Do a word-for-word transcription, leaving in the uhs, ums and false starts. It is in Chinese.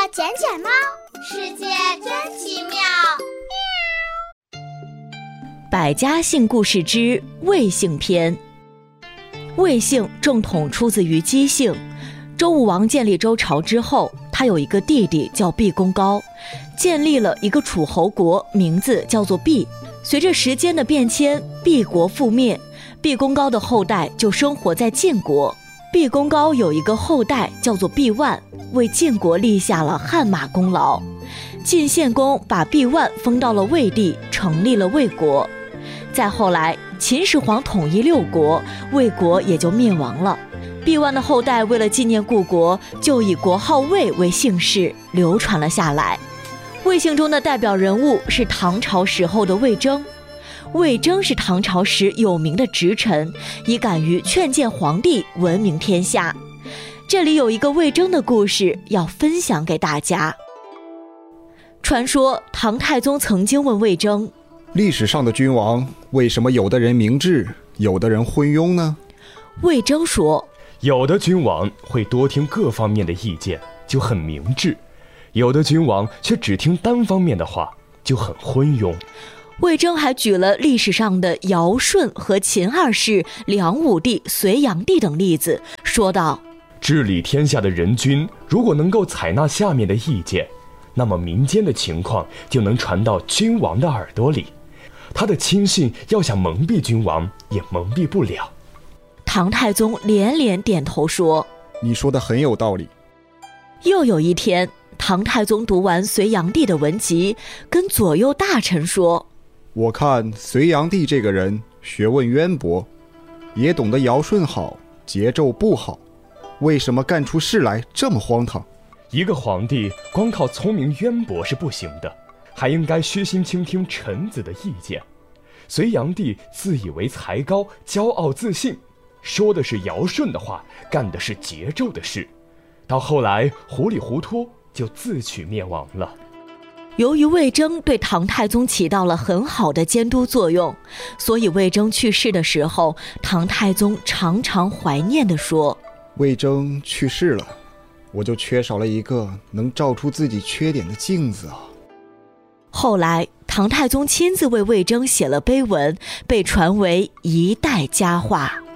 捡捡猫，世界真奇妙。 百家姓故事之魏姓篇。魏姓正统出自于姬姓。周武王建立周朝之后，他有一个弟弟叫毕公高，建立了一个楚侯国，名字叫做毕。随着时间的变迁，毕国覆灭，毕公高的后代就生活在晋国。毕公高有一个后代叫做毕万，为晋国立下了汗马功劳。晋献公把毕万封到了魏地，成立了魏国。再后来，秦始皇统一六国，魏国也就灭亡了。毕万的后代为了纪念故国，就以国号魏为姓氏，流传了下来。魏姓中的代表人物是唐朝时候的魏征。魏征是唐朝时有名的直臣，以敢于劝谏皇帝，闻名天下。这里有一个魏征的故事要分享给大家。传说唐太宗曾经问魏征， 历史上的君王为什么有的人明智，有的人昏庸呢？ 魏征说， 有的君王会多听各方面的意见，就很明智；有的君王却只听单方面的话，就很昏庸。 魏征还举了历史上的尧舜和秦二世、梁武帝、隋炀帝等例子，说道， 治理天下的人君如果能够采纳下面的意见，那么民间的情况就能传到君王的耳朵里，他的亲信要想蒙蔽君王也蒙蔽不了。 唐太宗连连点头说， 你说的很有道理。 又有一天，唐太宗读完隋炀帝的文集，跟左右大臣说， 我看隋炀帝这个人学问渊博，也懂得尧舜好，桀纣不好，为什么干出事来这么荒唐？ 一个皇帝光靠聪明渊博是不行的，还应该虚心倾听臣子的意见。隋炀帝自以为才高，骄傲自信，说的是尧舜的话，干的是桀纣的事，到后来糊里糊涂就自取灭亡了。 由于魏征对唐太宗起到了很好的监督作用，所以魏征去世的时候，唐太宗常常怀念地说， 魏征去世了，我就缺少了一个能照出自己缺点的镜子啊。 后来唐太宗亲自为魏征写了碑文，被传为一代佳话。